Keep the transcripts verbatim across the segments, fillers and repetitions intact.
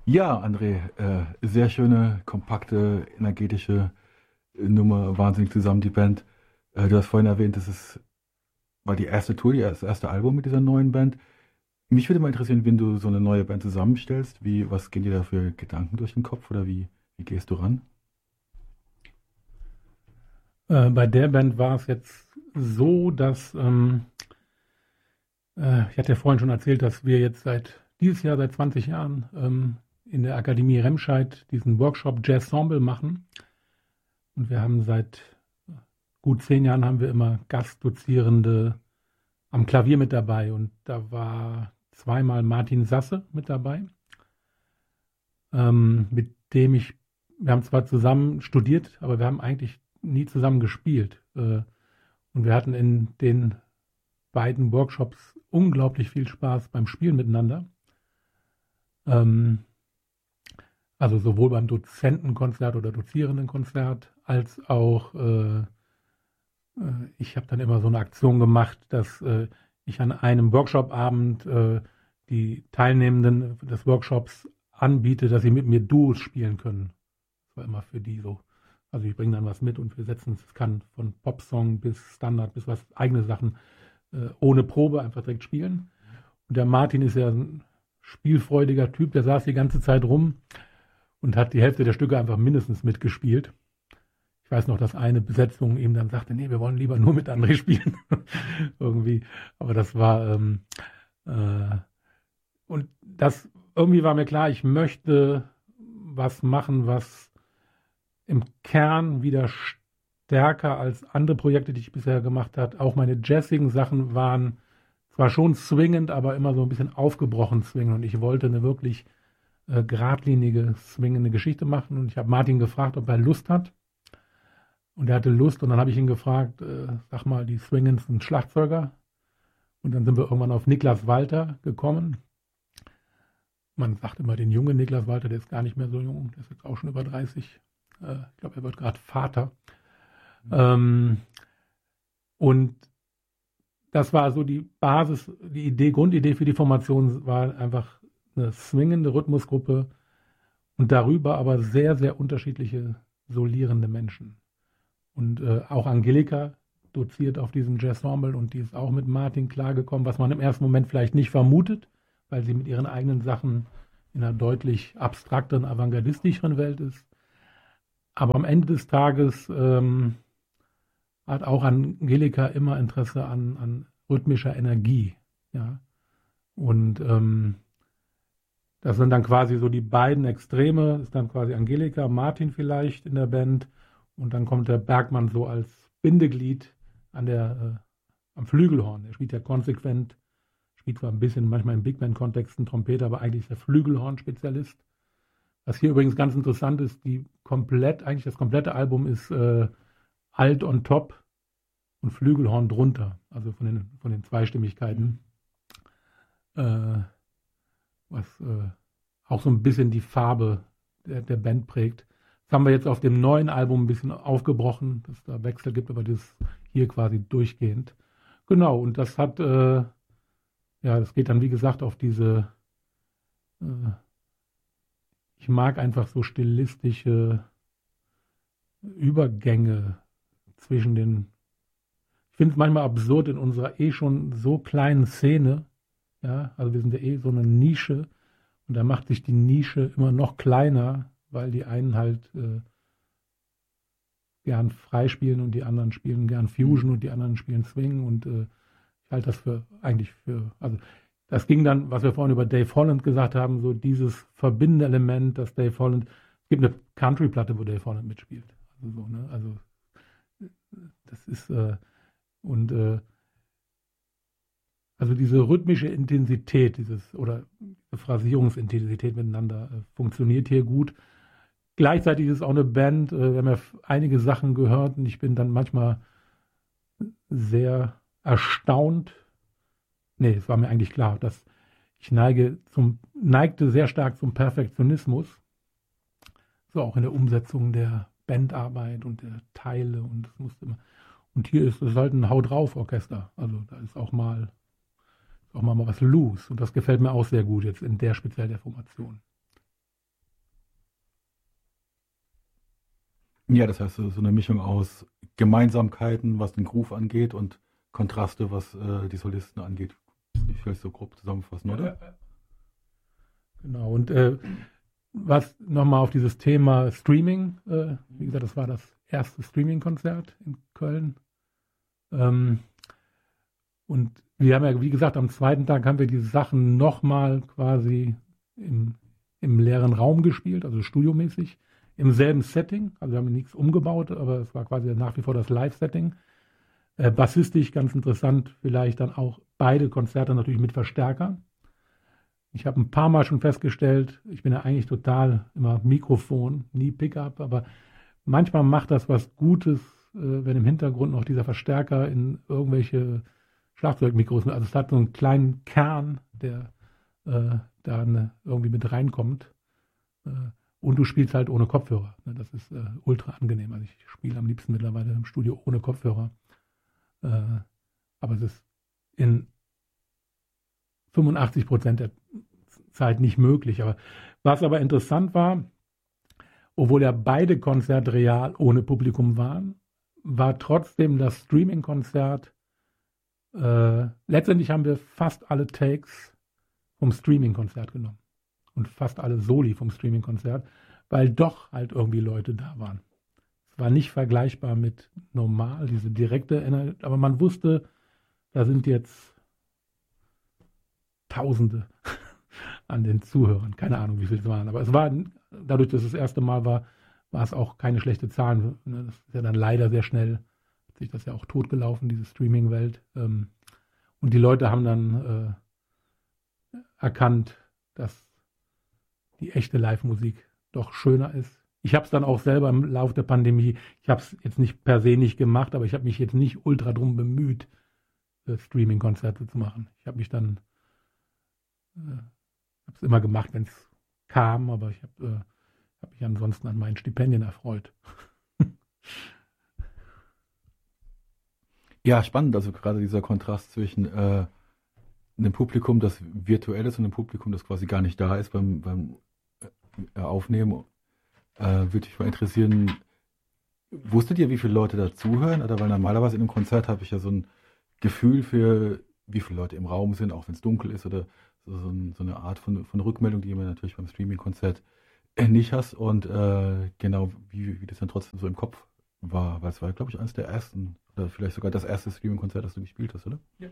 Ja, André, äh, sehr schöne, kompakte, energetische äh, Nummer, wahnsinnig zusammen die Band. Äh, du hast vorhin erwähnt, das ist, war die erste Tour, die, das erste Album mit dieser neuen Band. Mich würde mal interessieren, wenn du so eine neue Band zusammenstellst, wie, was gehen dir da für Gedanken durch den Kopf oder wie, wie gehst du ran? Äh, bei der Band war es jetzt so, dass ähm, äh, ich hatte ja vorhin schon erzählt, dass wir jetzt seit dieses Jahr, seit zwanzig Jahren ähm, in der Akademie Remscheid diesen Workshop Jazz Ensemble machen. Und wir haben seit gut zehn Jahren haben wir immer Gastdozierende am Klavier mit dabei. Und da war zweimal Martin Sasse mit dabei, ähm, mit dem ich, wir haben zwar zusammen studiert, aber wir haben eigentlich nie zusammen gespielt. Äh, und wir hatten in den beiden Workshops unglaublich viel Spaß beim Spielen miteinander. Ähm, also sowohl beim Dozentenkonzert oder Dozierendenkonzert als auch, äh, äh, ich habe dann immer so eine Aktion gemacht, dass äh, ich an einem Workshop-Abend äh, die Teilnehmenden des Workshops anbiete, dass sie mit mir Duos spielen können. Das war immer für die so. Also ich bringe dann was mit und wir setzen es, kann von Popsong bis Standard bis was eigene Sachen äh, ohne Probe einfach direkt spielen. Und der Martin ist ja ein spielfreudiger Typ, der saß die ganze Zeit rum und hat die Hälfte der Stücke einfach mindestens mitgespielt. Ich weiß noch, dass eine Besetzung ihm dann sagte, nee, wir wollen lieber nur mit André spielen. Irgendwie. Aber das war ähm, äh, und das irgendwie war mir klar, ich möchte was machen, was im Kern wieder stärker als andere Projekte, die ich bisher gemacht habe. Auch meine jazzigen Sachen waren zwar schon swingend, aber immer so ein bisschen aufgebrochen swingend. Und ich wollte eine wirklich äh, geradlinige, swingende Geschichte machen. Und ich habe Martin gefragt, ob er Lust hat. Und er hatte Lust. Und dann habe ich ihn gefragt, äh, sag mal, die swingendsten Schlagzeuger. Und dann sind wir irgendwann auf Niklas Walter gekommen. Man sagt immer den jungen Niklas Walter, der ist gar nicht mehr so jung. Der ist jetzt auch schon über dreißig. Äh, ich glaube, er wird gerade Vater. Mhm. Ähm, und das war so die Basis, die Idee, Grundidee für die Formation war einfach eine swingende Rhythmusgruppe und darüber aber sehr, sehr unterschiedliche solierende Menschen. Und äh, auch Angelika doziert auf diesem Jazz-Ensemble und die ist auch mit Martin klargekommen, was man im ersten Moment vielleicht nicht vermutet, weil sie mit ihren eigenen Sachen in einer deutlich abstrakteren, avantgardistischeren Welt ist. Aber am Ende des Tages ähm, hat auch Angelika immer Interesse an, an rhythmischer Energie. Ja? Und ähm, das sind dann quasi so die beiden Extreme, ist dann quasi Angelika, Martin vielleicht in der Band und dann kommt der Bergmann so als Bindeglied an der, äh, am Flügelhorn. Er spielt ja konsequent, spielt zwar ein bisschen manchmal im Big Band-Kontext ein Trompeter, aber eigentlich ist der Flügelhorn-Spezialist. Was hier übrigens ganz interessant ist, die komplett, eigentlich das komplette Album ist äh, Alt on top und Flügelhorn drunter, also von den, von den Zweistimmigkeiten, äh, was äh, auch so ein bisschen die Farbe der, der Band prägt. Das haben wir jetzt auf dem neuen Album ein bisschen aufgebrochen, dass es da Wechsel gibt, aber das ist hier quasi durchgehend. Genau, und das hat, äh, ja, das geht dann wie gesagt auf diese, äh, ich mag einfach so stilistische Übergänge zwischen den, ich finde es manchmal absurd in unserer eh schon so kleinen Szene, ja, also wir sind ja eh so eine Nische und da macht sich die Nische immer noch kleiner, weil die einen halt äh, gern freispielen und die anderen spielen gern Fusion und die anderen spielen Swing und äh, ich halte das für eigentlich für, also das ging dann, was wir vorhin über Dave Holland gesagt haben, so dieses verbindende Element, dass Dave Holland, es gibt eine Country-Platte, wo Dave Holland mitspielt. Also, so, ne? Also das ist, äh, und äh, also diese rhythmische Intensität, dieses, oder Phrasierungsintensität miteinander äh, funktioniert hier gut. Gleichzeitig ist es auch eine Band, äh, wir haben ja einige Sachen gehört und ich bin dann manchmal sehr erstaunt. Nee, es war mir eigentlich klar, dass ich neige zum, neigte sehr stark zum Perfektionismus. So auch in der Umsetzung der Bandarbeit und der Teile und das musste immer. Und hier ist es halt ein Hau drauf Orchester. Also da ist auch mal, auch mal, mal was loose. Und das gefällt mir auch sehr gut jetzt in der speziell der Formation. Ja, das heißt, so so eine Mischung aus Gemeinsamkeiten, was den Groove angeht, und Kontraste, was äh, die Solisten angeht. Ich will es so grob zusammenfassen, oder? Ja, genau. Und äh, was nochmal auf dieses Thema Streaming, äh, wie gesagt, das war das erste Streaming-Konzert in Köln. Ähm, und wir haben ja, wie gesagt, am zweiten Tag haben wir diese Sachen nochmal quasi im, im leeren Raum gespielt, also studiomäßig, im selben Setting. Also wir haben nichts umgebaut, aber es war quasi nach wie vor das Live-Setting. Äh, bassistisch ganz interessant, vielleicht dann auch beide Konzerte natürlich mit Verstärker. Ich habe ein paar Mal schon festgestellt, ich bin ja eigentlich total immer Mikrofon, nie Pickup, aber manchmal macht das was Gutes, äh, wenn im Hintergrund noch dieser Verstärker in irgendwelche Schlagzeugmikros, also es hat so einen kleinen Kern, der äh, da ne, irgendwie mit reinkommt. Äh, und du spielst halt ohne Kopfhörer. Ne? Das ist äh, ultra angenehm. Also ich spiele am liebsten mittlerweile im Studio ohne Kopfhörer. Äh, aber es ist in fünfundachtzig Prozent der Zeit nicht möglich. Aber was aber interessant war, obwohl ja beide Konzerte real ohne Publikum waren, war trotzdem das Streaming-Konzert. Äh, letztendlich haben wir fast alle Takes vom Streaming-Konzert genommen und fast alle Soli vom Streaming-Konzert, weil doch halt irgendwie Leute da waren. Es war nicht vergleichbar mit normal, diese direkte Energie, aber man wusste, da sind jetzt Tausende an den Zuhörern. Keine Ahnung, wie viele es waren, aber es war, dadurch, dass es das erste Mal war, war es auch keine schlechte Zahl. Das ist ja dann leider sehr schnell, hat sich das ja auch totgelaufen, diese Streaming-Welt. Und die Leute haben dann äh, erkannt, dass die echte Live-Musik doch schöner ist. Ich habe es dann auch selber im Laufe der Pandemie, ich habe es jetzt nicht per se nicht gemacht, aber ich habe mich jetzt nicht ultra drum bemüht, äh, Streaming-Konzerte zu machen. Ich habe mich dann, äh, habe es immer gemacht, wenn es kam, aber ich habe äh, hab mich ansonsten an meinen Stipendien erfreut. Ja, spannend. Also gerade dieser Kontrast zwischen äh, einem Publikum, das virtuell ist, und einem Publikum, das quasi gar nicht da ist beim, beim äh, Aufnehmen. Äh, würde mich mal interessieren, wusstet ihr, wie viele Leute da zuhören? Oder weil normalerweise in einem Konzert habe ich ja so ein Gefühl für, wie viele Leute im Raum sind, auch wenn es dunkel ist, oder so, so, ein, so eine Art von, von Rückmeldung, die man natürlich beim Streaming-Konzert äh, nicht hast. Und äh, genau, wie, wie das dann trotzdem so im Kopf war. Weil es war, glaube ich, eines der ersten, oder vielleicht sogar das erste Streaming-Konzert, das du gespielt hast, oder? Ja.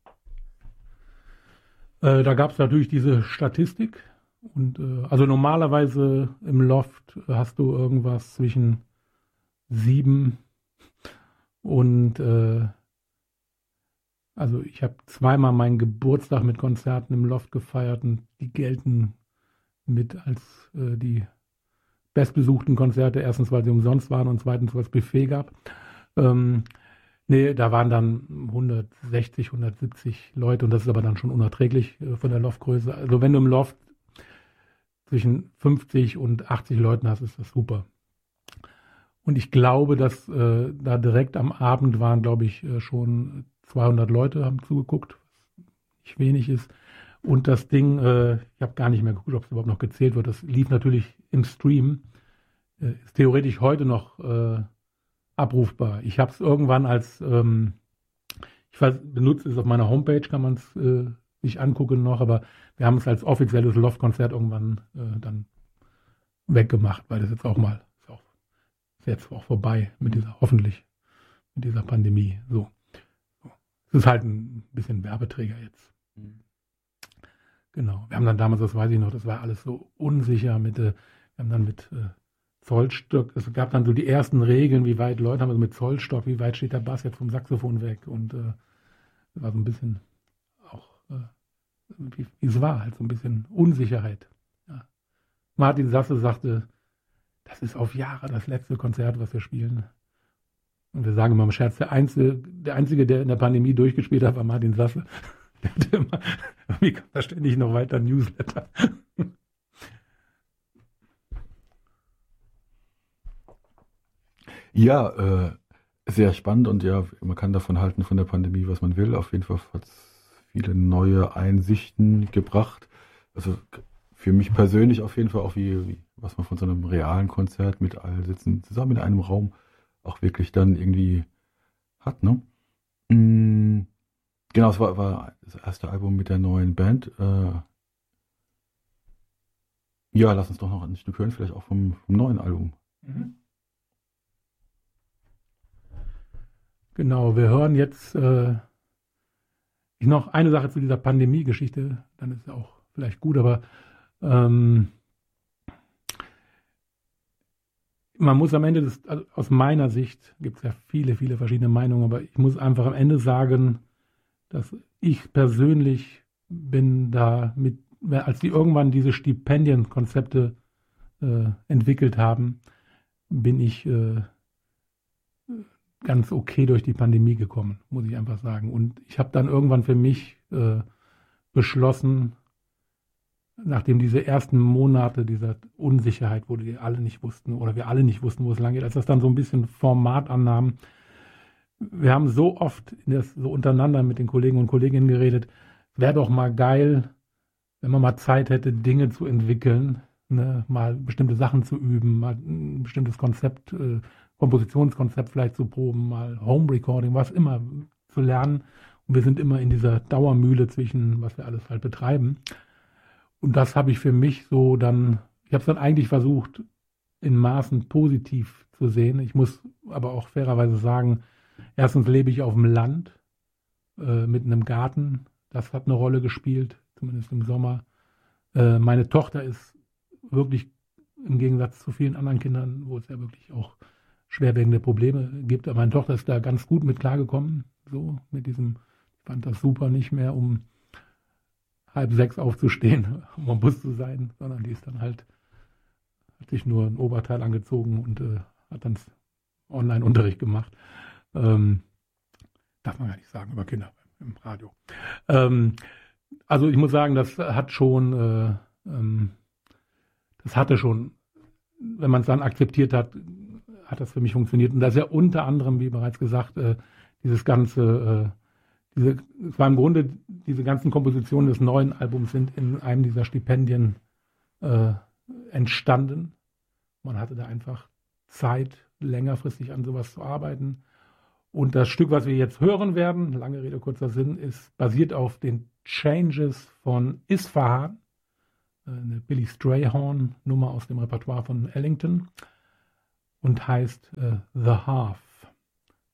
Äh, da gab es natürlich diese Statistik. Und äh, also normalerweise im Loft hast du irgendwas zwischen sieben und äh, also ich habe zweimal meinen Geburtstag mit Konzerten im Loft gefeiert und die gelten mit als äh, die bestbesuchten Konzerte. Erstens, weil sie umsonst waren, und zweitens, weil es Buffet gab. Ähm, nee, da waren dann hundertsechzig, hundertsiebzig Leute, und das ist aber dann schon unerträglich äh, von der Loftgröße. Also wenn du im Loft zwischen fünfzig und achtzig Leuten hast, ist das super. Und ich glaube, dass äh, da direkt am Abend waren, glaube ich, äh, schon zweihundert Leute haben zugeguckt, was nicht wenig ist. Und das Ding, äh, ich habe gar nicht mehr geguckt, ob es überhaupt noch gezählt wird. Das lief natürlich im Stream. Äh, ist theoretisch heute noch äh, abrufbar. Ich habe es irgendwann als, ähm, ich benutze es auf meiner Homepage, kann man es äh, sich angucken noch, aber wir haben es als offizielles Loft-Konzert irgendwann äh, dann weggemacht, weil das jetzt auch mal, ist, auch, ist jetzt auch vorbei mit dieser, hoffentlich, mit dieser Pandemie. So. so. Es ist halt ein bisschen Werbeträger jetzt. Mhm. Genau. Wir haben dann damals, das weiß ich noch, das war alles so unsicher mit, äh, wir haben dann mit äh, Zollstock, es gab dann so die ersten Regeln, wie weit Leute haben, also mit Zollstock, wie weit steht der Bass jetzt vom Saxophon weg, und äh, das war so ein bisschen auch, äh, wie, wie es war, halt so ein bisschen Unsicherheit. Ja. Martin Sasse sagte, das ist auf Jahre das letzte Konzert, was wir spielen. Und wir sagen immer im Scherz, der Einzige, der Einzige, der in der Pandemie durchgespielt hat, war Martin Sasse. Der hatte immer, wie kam da ständig noch weiter Newsletter. Ja, äh, sehr spannend, und ja, man kann davon halten, von der Pandemie, was man will. Auf jeden Fall hat es viele neue Einsichten gebracht. Also für mich persönlich auf jeden Fall auch, wie, wie was man von so einem realen Konzert mit all sitzen zusammen in einem Raum auch wirklich dann irgendwie hat, ne? Mm, genau, es war, war das erste Album mit der neuen Band. Äh, ja, lass uns doch noch ein Stück hören, vielleicht auch vom, vom neuen Album. Mhm. Genau, wir hören jetzt äh, noch eine Sache zu dieser Pandemie-Geschichte, dann ist es auch vielleicht gut, aber ähm, man muss am Ende, des, also aus meiner Sicht, gibt es ja viele, viele verschiedene Meinungen, aber ich muss einfach am Ende sagen, dass ich persönlich bin da mit, als die irgendwann diese Stipendienkonzepte äh, entwickelt haben, bin ich äh, ganz okay durch die Pandemie gekommen, muss ich einfach sagen. Und ich habe dann irgendwann für mich äh, beschlossen, nachdem diese ersten Monate dieser Unsicherheit, wo die alle nicht wussten oder wir alle nicht wussten, wo es lang geht, als das dann so ein bisschen Format annahm. Wir haben so oft in das, so untereinander mit den Kollegen und Kolleginnen geredet, wäre doch mal geil, wenn man mal Zeit hätte, Dinge zu entwickeln, ne, mal bestimmte Sachen zu üben, mal ein bestimmtes Konzept, äh, Kompositionskonzept vielleicht zu proben, mal Home Recording, was immer zu lernen. Und wir sind immer in dieser Dauermühle zwischen, was wir alles halt betreiben. Und das habe ich für mich so dann, ich habe es dann eigentlich versucht, in Maßen positiv zu sehen. Ich muss aber auch fairerweise sagen, erstens lebe ich auf dem Land äh, mit einem Garten. Das hat eine Rolle gespielt, zumindest im Sommer. Äh, meine Tochter ist wirklich im Gegensatz zu vielen anderen Kindern, wo es ja wirklich auch schwerwiegende Probleme gibt. Aber meine Tochter ist da ganz gut mit klargekommen. So, mit diesem, ich fand das super, nicht mehr um halb sechs aufzustehen, um am Bus zu sein, sondern die ist dann halt, hat sich nur ein Oberteil angezogen und äh, hat dann Online-Unterricht gemacht. Ähm, darf man gar nicht sagen über Kinder im Radio. Ähm, also ich muss sagen, das hat schon, äh, ähm, das hatte schon, wenn man es dann akzeptiert hat, hat das für mich funktioniert. Und das ist ja unter anderem, wie bereits gesagt, äh, dieses ganze, äh, diese, es war im Grunde, diese ganzen Kompositionen des neuen Albums sind in einem dieser Stipendien äh, entstanden. Man hatte da einfach Zeit, längerfristig an sowas zu arbeiten. Und das Stück, was wir jetzt hören werden, lange Rede, kurzer Sinn, ist basiert auf den Changes von Isfahan, eine Billy Strayhorn Nummer aus dem Repertoire von Ellington und heißt äh, The Half.